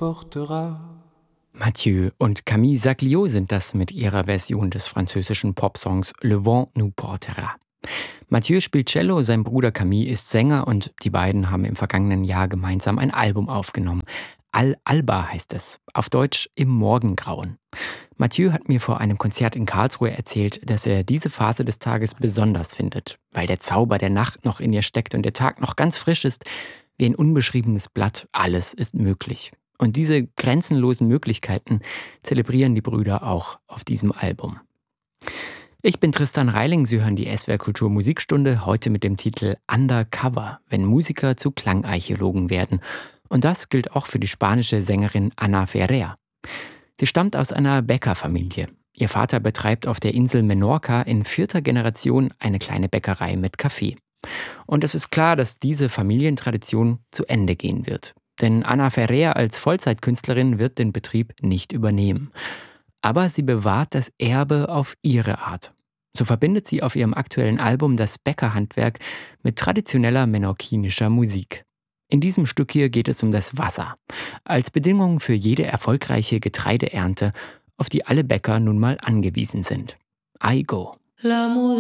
m'emportera. Mathieu und Camille Sagliot sind das mit ihrer Version des französischen Popsongs Le Vent nous portera. Mathieu spielt Cello, sein Bruder Camille ist Sänger und die beiden haben im vergangenen Jahr gemeinsam ein Album aufgenommen. Al-Alba heißt es, auf Deutsch Im Morgengrauen. Mathieu hat mir vor einem Konzert in Karlsruhe erzählt, dass er diese Phase des Tages besonders findet, weil der Zauber der Nacht noch in ihr steckt und der Tag noch ganz frisch ist. Wie ein unbeschriebenes Blatt, alles ist möglich. Und diese grenzenlosen Möglichkeiten zelebrieren die Brüder auch auf diesem Album. Ich bin Tristan Reiling, Sie hören die SWR Kultur Musikstunde, heute mit dem Titel Undercover, wenn Musiker zu Klangarchäologen werden. Und das gilt auch für die spanische Sängerin Ana Ferrer. Sie stammt aus einer Bäckerfamilie. Ihr Vater betreibt auf der Insel Menorca in 4. Generation eine kleine Bäckerei mit Kaffee. Und es ist klar, dass diese Familientradition zu Ende gehen wird. Denn Ana Ferrer als Vollzeitkünstlerin wird den Betrieb nicht übernehmen. Aber sie bewahrt das Erbe auf ihre Art. So verbindet sie auf ihrem aktuellen Album das Bäckerhandwerk mit traditioneller menorquinischer Musik. In diesem Stück hier geht es um das Wasser, als Bedingung für jede erfolgreiche Getreideernte, auf die alle Bäcker nun mal angewiesen sind. I go.